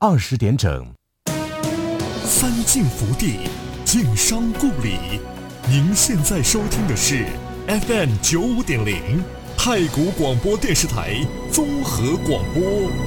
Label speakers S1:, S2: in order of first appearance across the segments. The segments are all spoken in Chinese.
S1: 20点整。
S2: 三晋福地，晋商故里。您现在收听的是 FM 95.0太谷广播电视台综合广播。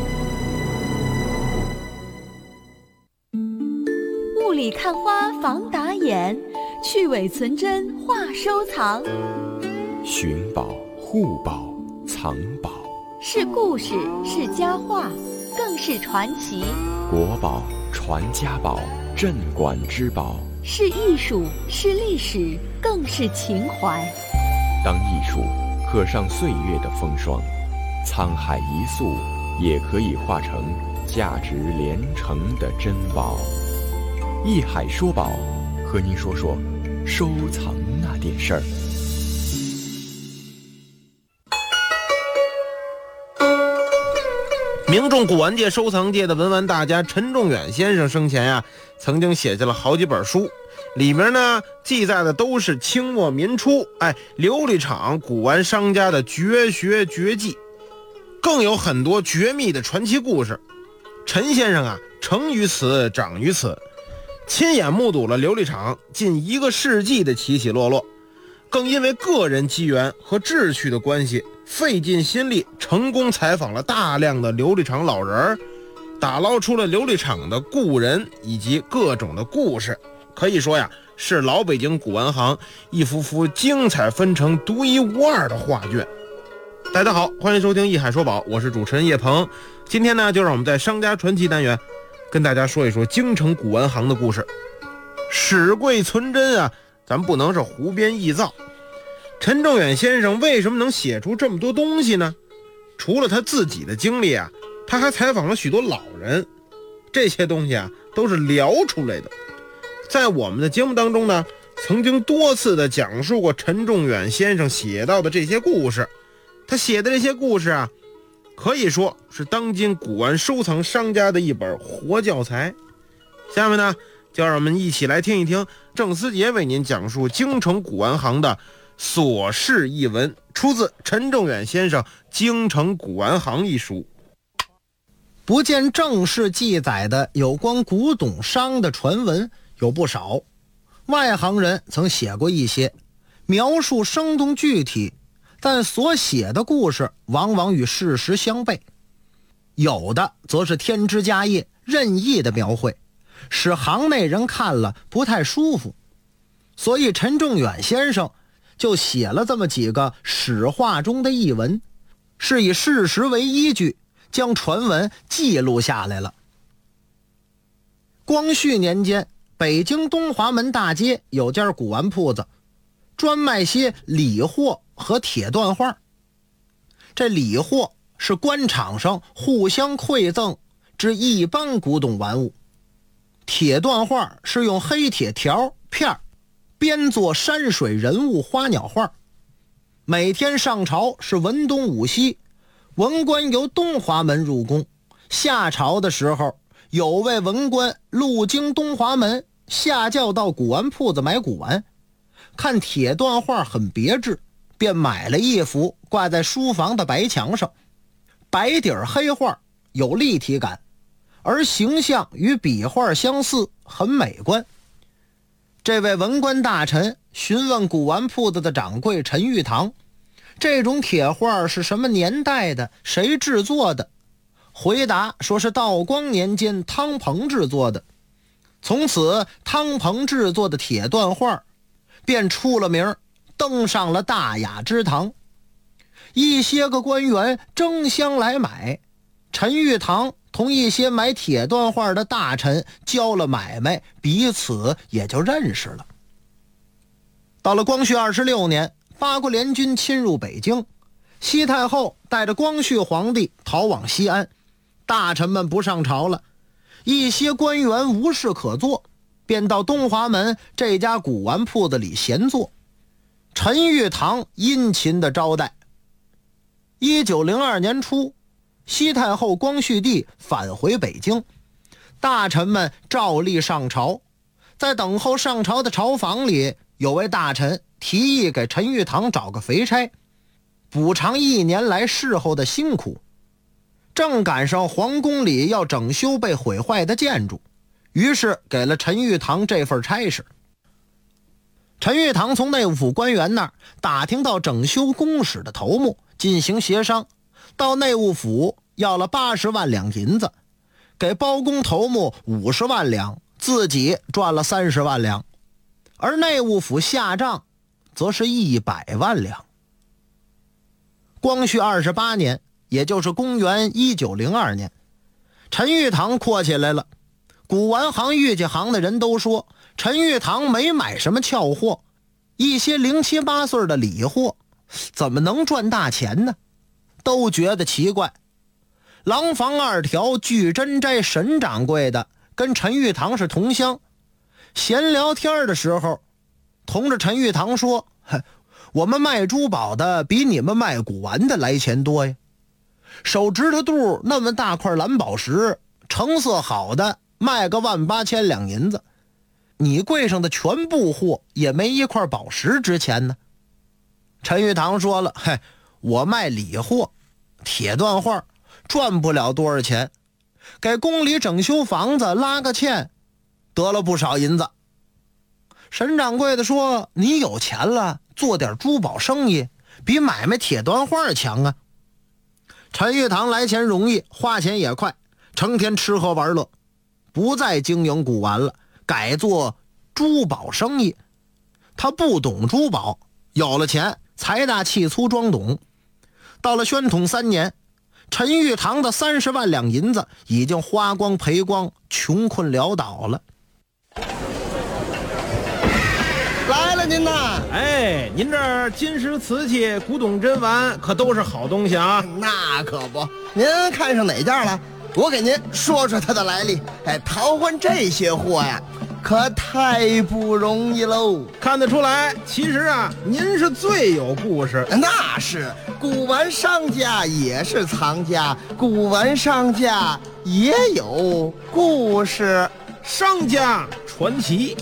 S3: 雾里看花防打眼，去伪存真话收藏。
S4: 寻宝、护宝、藏宝，
S3: 是故事，是佳话，更是传奇。
S4: 国宝、传家宝，镇馆之宝，
S3: 是艺术，是历史，更是情怀。
S4: 当艺术刻上岁月的风霜，沧海一粟也可以化成价值连城的珍宝。艺海说宝，和您说说收藏那点事儿。
S5: 名重古玩界、收藏界的文玩大家陈仲远先生生前曾经写下了好几本书，里面呢记载的都是清末民初琉璃厂古玩商家的绝学绝技，更有很多绝密的传奇故事。陈先生成于此，长于此，亲眼目睹了琉璃厂近1个世纪的起起落落，更因为个人机缘和志趣的关系，费尽心力成功采访了大量的琉璃厂老人，打捞出了琉璃厂的故人以及各种的故事。可以说是老北京古玩行一幅幅精彩纷呈、独一无二的画卷。大家好，欢迎收听艺海说宝，我是主持人叶鹏。今天呢，就让我们在商家传奇单元跟大家说一说京城古玩行的故事。史贵存真咱不能是胡编臆造。陈仲远先生为什么能写出这么多东西呢？除了他自己的经历他还采访了许多老人，这些东西都是聊出来的。在我们的节目当中呢，曾经多次的讲述过陈仲远先生写到的这些故事。他写的这些故事可以说是当今古玩收藏商家的一本活教材。下面呢，就让我们一起来听一听郑思杰为您讲述京城古玩行的琐事一文，出自陈仲远先生《京城古玩行》一书。
S6: 不见正式记载的有关古董商的传闻有不少，外行人曾写过一些，描述生动具体，但所写的故事往往与事实相悖。有的则是添枝加叶，任意的描绘，使行内人看了不太舒服。所以陈仲远先生就写了这么几个史话中的译文，是以事实为依据，将传闻记录下来了。光绪年间，北京东华门大街有家古玩铺子，专卖些礼货和铁缎画。这礼货是官场上互相馈赠之一般古董玩物，铁缎画是用黑铁条片编作山水人物花鸟画。每天上朝是文东武西，文官由东华门入宫，下朝的时候有位文官路经东华门，下轿到古玩铺子买古玩，看铁缎画很别致，便买了一幅挂在书房的白墙上，白底黑画，有立体感，而形象与笔画相似，很美观。这位文官大臣询问古玩铺子的掌柜陈玉堂，这种铁画是什么年代的，谁制作的？回答说是道光年间汤鹏制作的。从此汤鹏制作的铁缎画便出了名，登上了大雅之堂。一些个官员争相来买，陈玉堂同一些买铁缎画的大臣交了买卖，彼此也就认识了。到了光绪26年，八国联军侵入北京，西太后带着光绪皇帝逃往西安，大臣们不上朝了，一些官员无事可做，便到东华门这家古玩铺子里闲坐。陈玉堂殷勤的招待。1902年初，西太后光绪帝返回北京，大臣们照例上朝。在等候上朝的朝房里，有位大臣提议给陈玉堂找个肥差，补偿1年来侍候的辛苦。 正赶上皇宫里要整修被毁坏的建筑，于是给了陈玉堂这份差事。陈玉堂从内务府官员那儿打听到整修工事的头目，进行协商，到内务府要了80万两银子，给包工头目50万两，自己赚了30万两，而内务府下账则是100万两。光绪28年，也就是公元1902年，陈玉堂阔起来了。古玩行、玉器行的人都说陈玉堂没买什么俏货，一些0、7、8岁的礼货怎么能赚大钱呢？都觉得奇怪。廊坊2条聚珍斋沈掌柜的跟陈玉堂是同乡，闲聊天的时候同着陈玉堂说，我们卖珠宝的比你们卖古玩的来钱多呀，手指头肚那么大块蓝宝石，成色好的卖个18000两银子，你柜上的全部货也没一块宝石值钱呢。陈玉堂说了，我卖礼货铁段画，赚不了多少钱，给宫里整修房子拉个欠，得了不少银子。沈掌柜的说，你有钱了，做点珠宝生意比买卖铁段画强啊。陈玉堂来钱容易，花钱也快，成天吃喝玩乐，不再经营古玩了，改做珠宝生意。他不懂珠宝，有了钱财大气粗装懂。到了宣统3年，陈玉堂的30万两银子已经花光赔光，穷困潦倒了。
S1: 来了您呐！
S5: 哎，您这儿金石瓷器、古董珍玩可都是好东西啊。
S1: 那可不，您看上哪件了？我给您说说它的来历。淘换这些货呀，可太不容易喽。
S5: 看得出来，其实啊，您是最有故事。
S1: 那是，古玩商家也是藏家，古玩商家也有故事。
S5: 商家传奇。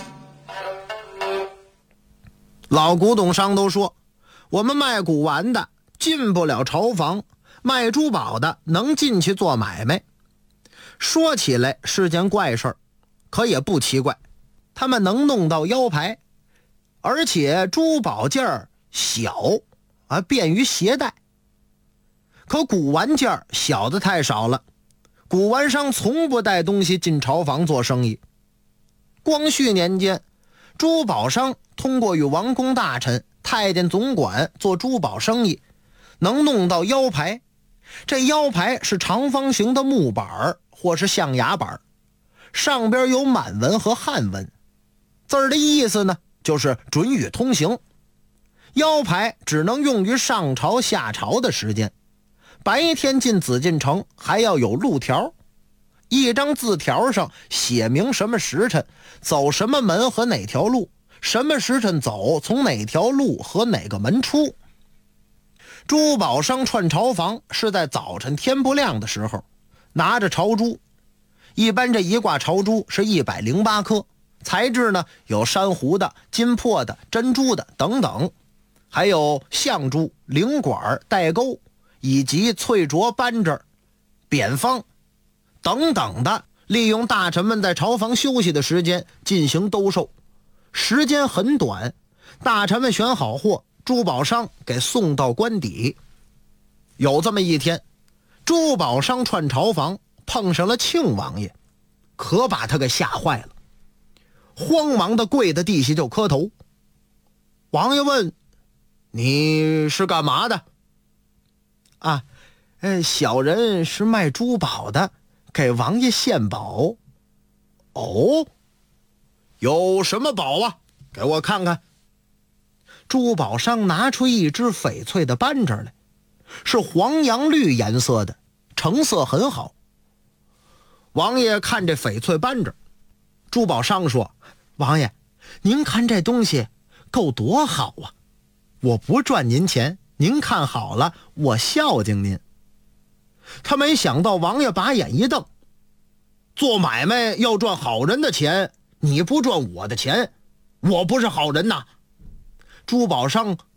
S6: 老古董商都说，我们卖古玩的进不了朝房，卖珠宝的能进去做买卖。说起来是件怪事儿，可也不奇怪，他们能弄到腰牌，而且珠宝件儿小便于携带。可古玩件儿小的太少了，古玩商从不带东西进朝房做生意。光绪年间，珠宝商通过与王公大臣、太监总管做珠宝生意，能弄到腰牌。这腰牌是长方形的木板或是象牙板，上边有满文和汉文，字儿的意思呢就是准予通行。腰牌只能用于上朝下朝的时间，白天进紫禁城还要有路条，一张字条上写明什么时辰走什么门和哪条路，什么时辰走从哪条路和哪个门出。珠宝商串朝房是在早晨天不亮的时候，拿着朝珠，一般这一挂朝珠是108颗，材质呢有珊瑚的、金珀的、珍珠的等等，还有象珠、灵管、带钩，以及翠琢、扳指、扁方等等的，利用大臣们在朝房休息的时间进行兜售，时间很短，大臣们选好货，珠宝商给送到官邸。有这么一天，珠宝商串朝房碰上了庆王爷，可把他给吓坏了，慌忙的跪在地下就磕头。王爷问，你是干嘛的？小人是卖珠宝的，给王爷献宝。哦，有什么宝啊？给我看看。珠宝商拿出一只翡翠的扳指来，是黄杨绿颜色的，成色很好。王爷看这翡翠扳指，珠宝商说，王爷，您看这东西够多好啊，我不赚您钱，您看好了，我孝敬您。他没想到王爷把眼一瞪，做买卖要赚好人的钱，你不赚我的钱，我不是好人呐。珠宝商